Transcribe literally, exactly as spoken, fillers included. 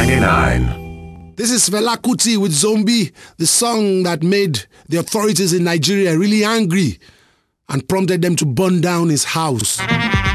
ninety-nine. This is Fela Kuti with Zombie, the song that made the authorities in Nigeria really angry and prompted them to burn down his house.